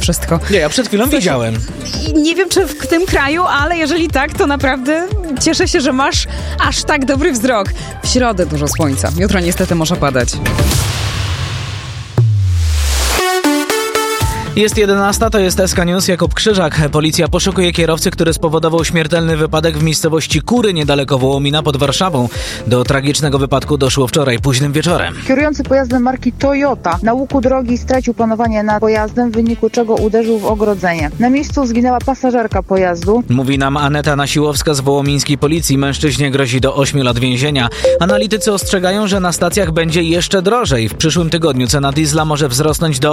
wszystko. Nie, ja przed chwilą widziałem. Nie wiem, czy w tym kraju, ale jeżeli tak, to naprawdę cieszę się, że masz aż tak dobry wzrok. W środę dużo słońca. Jutro niestety może padać. Jest 11, to jest SK News, Jakub Krzyżak. Policja poszukuje kierowcy, który spowodował śmiertelny wypadek w miejscowości Kury, niedaleko Wołomina pod Warszawą. Do tragicznego wypadku doszło wczoraj późnym wieczorem. Kierujący pojazdem marki Toyota na łuku drogi stracił panowanie nad pojazdem, w wyniku czego uderzył w ogrodzenie. Na miejscu zginęła pasażerka pojazdu. Mówi nam Aneta Nasiłowska z wołomińskiej policji. Mężczyźnie grozi do 8 lat więzienia. Analitycy ostrzegają, że na stacjach będzie jeszcze drożej. W przyszłym tygodniu cena diesla może wzrosnąć do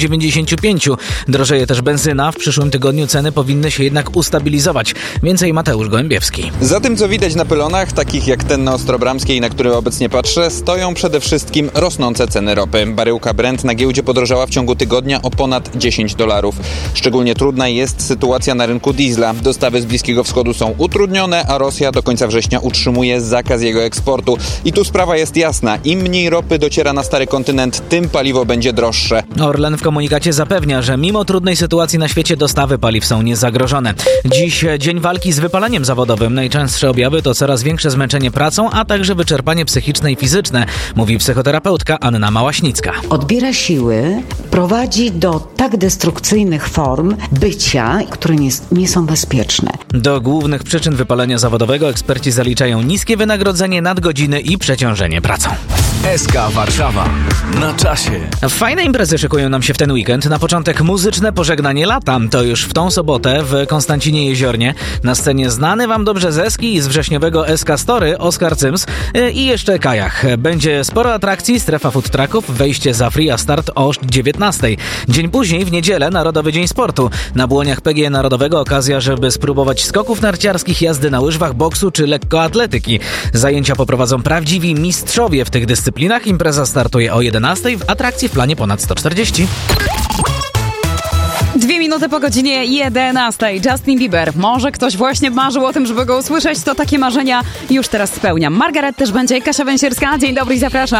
8,95. Drożeje też benzyna. W przyszłym tygodniu ceny powinny się jednak ustabilizować. Więcej Mateusz Gołębiewski. Za tym, co widać na pylonach, takich jak ten na Ostrobramskiej, na który obecnie patrzę, stoją przede wszystkim rosnące ceny ropy. Baryłka Brent na giełdzie podrożała w ciągu tygodnia o ponad $10. Szczególnie trudna jest sytuacja na rynku diesla. Dostawy z Bliskiego Wschodu są utrudnione, a Rosja do końca września utrzymuje zakaz jego eksportu. I tu sprawa jest jasna. Im mniej ropy dociera na stary kontynent, tym paliwo będzie droższe. Orlen w komunikacie zapewnia, że mimo trudnej sytuacji na świecie dostawy paliw są niezagrożone. Dziś dzień walki z wypaleniem zawodowym. Najczęstsze objawy to coraz większe zmęczenie pracą, a także wyczerpanie psychiczne i fizyczne, mówi psychoterapeutka Anna Małaśnicka. Odbiera siły, prowadzi do tak destrukcyjnych form bycia, które nie są bezpieczne. Do głównych przyczyn wypalenia zawodowego eksperci zaliczają niskie wynagrodzenie, nadgodziny i przeciążenie pracą. SK Warszawa. Na czasie. Fajne imprezy szykują nam się w ten weekend. Na początek muzyczne pożegnanie lata. To już w tą sobotę w Konstancinie Jeziornie. Na scenie znany wam dobrze z Eski i z wrześniowego SK Story Oskar Cyms i jeszcze Kajach. Będzie sporo atrakcji, strefa food trucków, wejście za free, a start o 19. Dzień później, w niedzielę, Narodowy Dzień Sportu. Na błoniach PGE Narodowego okazja, żeby spróbować skoków narciarskich, jazdy na łyżwach, boksu czy lekkoatletyki. Zajęcia poprowadzą prawdziwi mistrzowie w tych dyscyplinach. Impreza startuje o 11. W atrakcji w planie ponad 140. 2 minuty po godzinie 11. Justin Bieber. Może ktoś właśnie marzył o tym, żeby go usłyszeć, to takie marzenia już teraz spełniam. Margaret też będzie. Kasia Węsierska. Dzień dobry i zapraszam.